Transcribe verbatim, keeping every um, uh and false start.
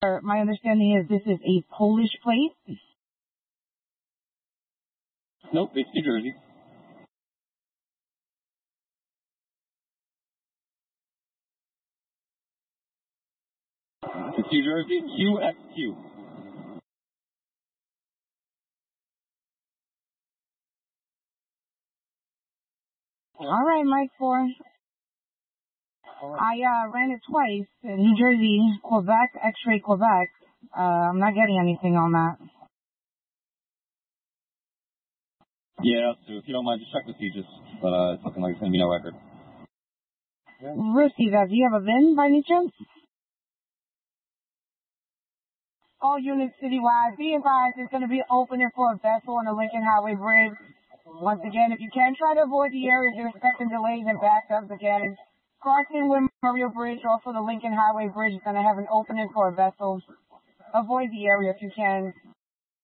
my understanding is this is a Polish plate. Nope, it's New Jersey. It's New Jersey, Q X Q. All right, Mike four. I uh, ran it twice in New Jersey, Quebec, X-ray Quebec. Uh, I'm not getting anything on that. Yeah, so if you don't mind, just check the Aegis, but uh, it's looking like it's going to be no record. Yeah. Receive that. Do you have a V I N by any chance? All units citywide, be advised it's going to be opening for a vessel on the Lincoln Highway Bridge. Once again, if you can, try to avoid the areas you're expecting delays and backups again. Crossing with Memorial Bridge, also the Lincoln Highway Bridge is going to have an opening for a vessel. Avoid the area if you can.